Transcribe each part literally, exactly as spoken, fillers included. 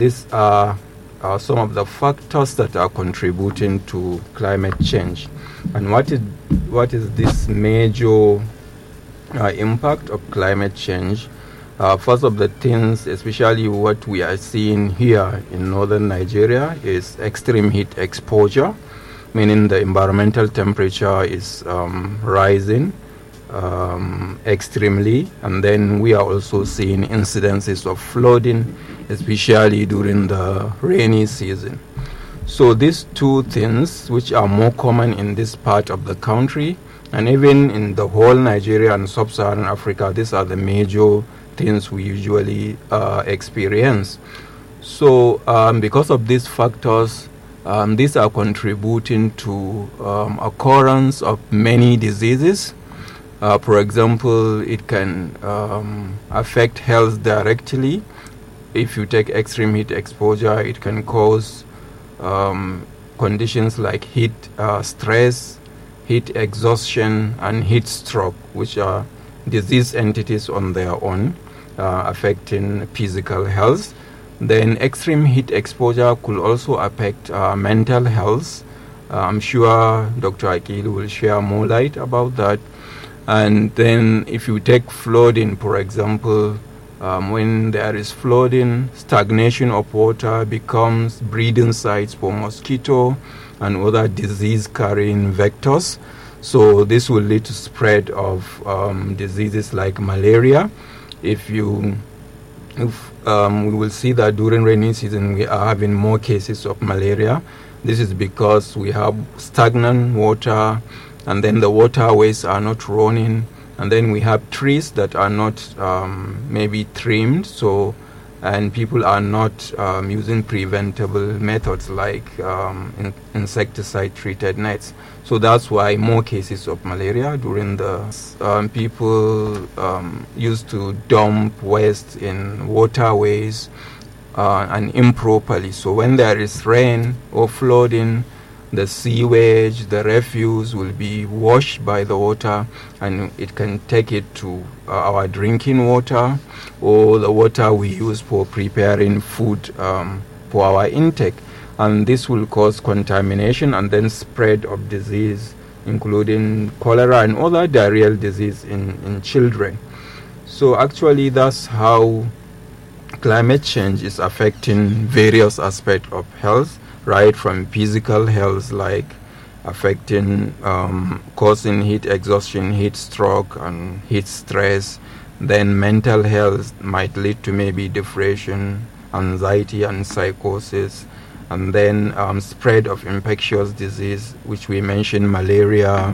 these are uh, some of the factors that are contributing to climate change. And what is what is this major uh, impact of climate change? Uh, first of the things, especially what we are seeing here in northern Nigeria, is extreme heat exposure, meaning the environmental temperature is um, rising um, extremely, and then we are also seeing incidences of flooding, especially during the rainy season. So these two things, which are more common in this part of the country, and even in the whole Nigeria and sub-Saharan Africa, these are the major things we usually uh, experience. So um, because of these factors, um, these are contributing to um, occurrence of many diseases. Uh, for example, it can um, affect health directly. If you take extreme heat exposure, it can cause um, conditions like heat uh, stress, heat exhaustion, and heat stroke, which are disease entities on their own, uh, affecting physical health. Then extreme heat exposure could also affect uh, mental health. Uh, I'm sure Doctor Akilu will share more light about that. And then if you take flooding, for example, um, when there is flooding, stagnation of water becomes breeding sites for mosquito and other disease-carrying vectors. So this will lead to spread of um, diseases like malaria. If you, if, um, we will see that during rainy season we are having more cases of malaria. This is because we have stagnant water, and then the waterways are not running, and then we have trees that are not um, maybe trimmed, so and people are not um, using preventable methods like um, in insecticide-treated nets. So that's why more cases of malaria during the um, people um, used to dump waste in waterways uh, and improperly. So when there is rain or flooding, the sewage, the refuse will be washed by the water, and it can take it to uh, our drinking water or the water we use for preparing food um, for our intake. And this will cause contamination and then spread of disease, including cholera and other diarrheal disease in, in children. So actually that's how climate change is affecting various aspects of health, right from physical health, like affecting, um, causing heat exhaustion, heat stroke, and heat stress. Then mental health might lead to maybe depression, anxiety, and psychosis. And then um, spread of infectious disease, which we mentioned, malaria,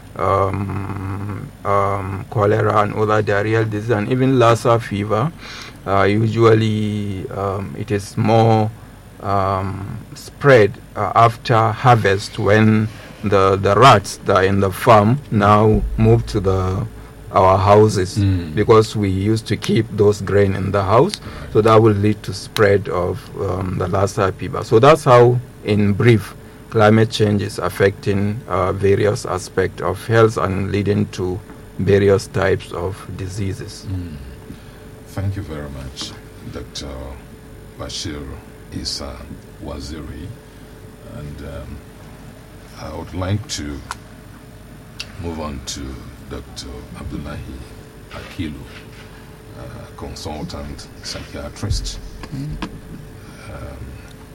um, um, cholera, and other diarrheal disease, and even Lassa fever. Uh, usually um, it is more Um, spread uh, after harvest, when the the rats that are in the farm now move to the our houses, mm. because we used to keep those grain in the house, so that will lead to spread of um, the Lassa fever. So that's how, in brief, climate change is affecting uh, various aspects of health and leading to various types of diseases. Mm. Thank you very much, Doctor Bashir Isa Waziri, and um, I would like to move on to Doctor Abdullahi Akilu, uh, consultant psychiatrist, mm. um,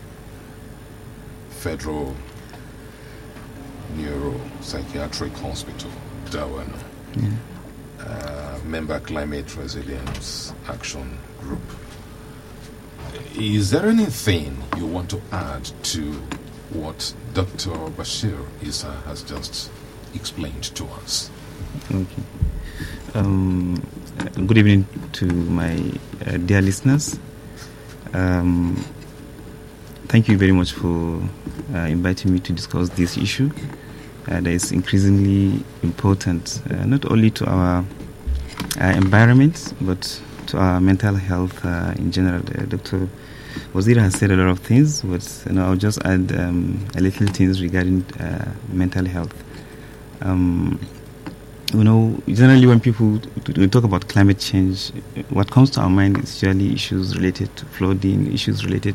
Federal Neuropsychiatric Hospital, Dawana, mm. uh, member Climate Resilience Action Group. Is there anything you want to add to what Doctor Bashir Isa has just explained to us? Okay. Um, good evening to my uh, dear listeners. Um, thank you very much for uh, inviting me to discuss this issue uh, that is increasingly important, uh, not only to our uh, environment, but to our mental health uh, in general. Uh, Doctor Waziri has said a lot of things, but you know, I'll just add um, a little things regarding uh, mental health. Um, you know, generally when people we talk about climate change, what comes to our mind is usually issues related to flooding, issues related